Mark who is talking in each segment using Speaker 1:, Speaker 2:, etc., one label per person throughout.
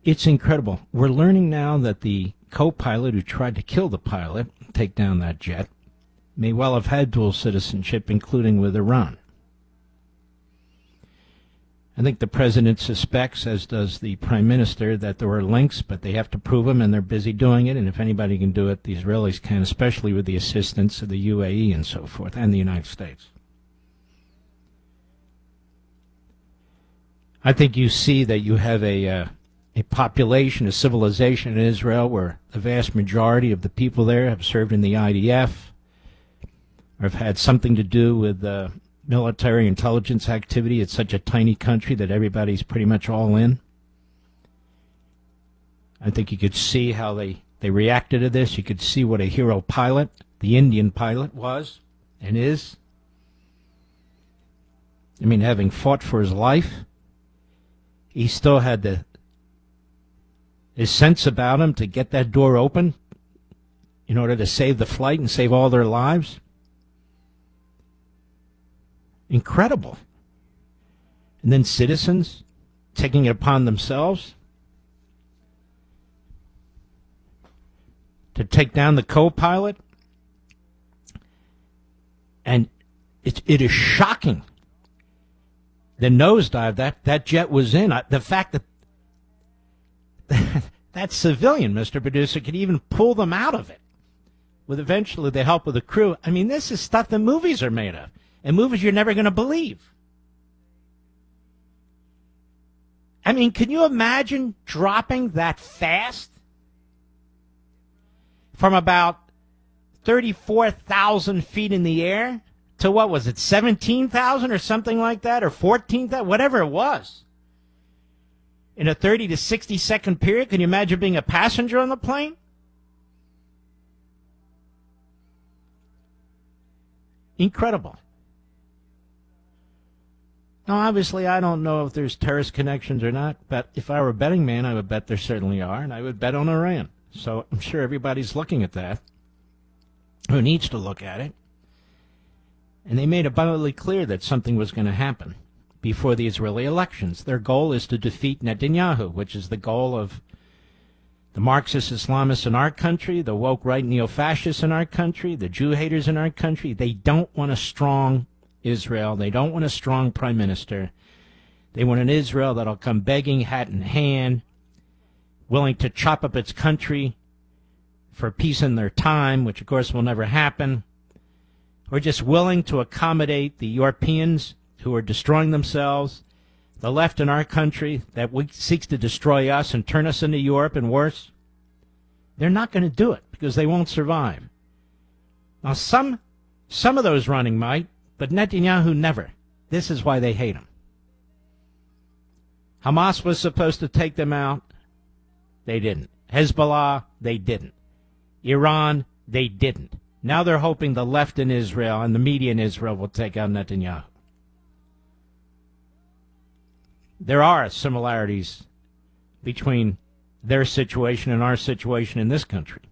Speaker 1: It's incredible. We're learning now that the co-pilot who tried to kill the pilot, take down that jet, may well have had dual citizenship, including with Iran. I think the president suspects, as does the prime minister, that there were links, but they have to prove them, and they're busy doing it. And if anybody can do it, the Israelis can, especially with the assistance of the UAE and so forth, and the United States. I think you see that you have a population, a civilization in Israel where the vast majority of the people there have served in the IDF or have had something to do with military intelligence activity. It's such a tiny country that everybody's pretty much all in. I think you could see how they reacted to this. You could see what a hero pilot, the Indian pilot, was and is. I mean, having fought for his life, he still had his sense about him to get that door open in order to save the flight and save all their lives. Incredible. And then citizens taking it upon themselves to take down the co-pilot. And it is shocking. The nosedive that jet was in. The fact that that civilian, Mr. Producer, could even pull them out of it with eventually the help of the crew. I mean, this is stuff that movies are made of, and movies you're never going to believe. I mean, can you imagine dropping that fast from about 34,000 feet in the air to what was it, 17,000 or something like that, or 14,000, whatever it was, in a 30 to 60 second period? Can you imagine being a passenger on the plane? Incredible. Now, obviously, I don't know if there's terrorist connections or not, but if I were a betting man, I would bet there certainly are, and I would bet on Iran. So I'm sure everybody's looking at that, who needs to look at it. And they made abundantly clear that something was going to happen before the Israeli elections. Their goal is to defeat Netanyahu, which is the goal of the Marxist Islamists in our country, the woke right neo-fascists in our country, the Jew haters in our country. They don't want a strong Israel. They don't want a strong prime minister. They want an Israel that'll come begging, hat in hand, willing to chop up its country for peace in their time, which of course will never happen. We're just willing to accommodate the Europeans who are destroying themselves, the left in our country that seeks to destroy us and turn us into Europe and worse. They're not going to do it because they won't survive. Now, some of those running might, but Netanyahu never. This is why they hate him. Hamas was supposed to take them out. They didn't. Hezbollah, they didn't. Iran, they didn't. Now they're hoping the left in Israel and the media in Israel will take out Netanyahu. There are similarities between their situation and our situation in this country.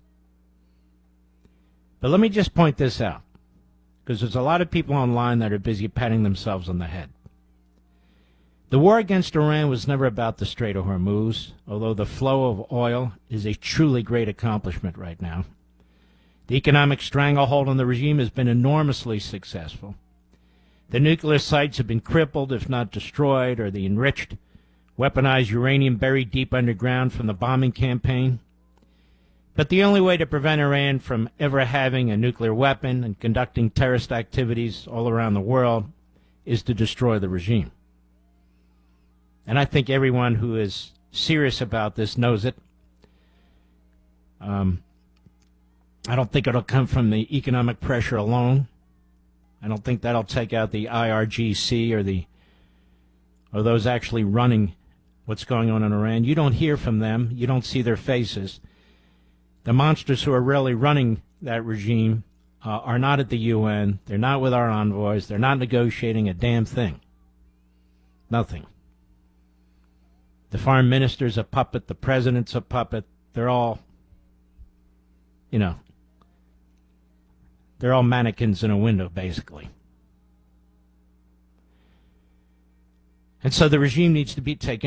Speaker 1: But let me just point this out, because there's a lot of people online that are busy patting themselves on the head. The war against Iran was never about the Strait of Hormuz, although the flow of oil is a truly great accomplishment right now. The economic stranglehold on the regime has been enormously successful. The nuclear sites have been crippled, if not destroyed, or the enriched, weaponized uranium buried deep underground from the bombing campaign. But the only way to prevent Iran from ever having a nuclear weapon and conducting terrorist activities all around the world is to destroy the regime. And I think everyone who is serious about this knows it. I don't think it'll come from the economic pressure alone. I don't think that'll take out the IRGC or those actually running what's going on in Iran. You don't hear from them. You don't see their faces. The monsters who are really running that regime are not at the UN. They're not with our envoys. They're not negotiating a damn thing. Nothing. The foreign minister's a puppet. The president's a puppet. They're all, they're all mannequins in a window, basically. And so the regime needs to be taken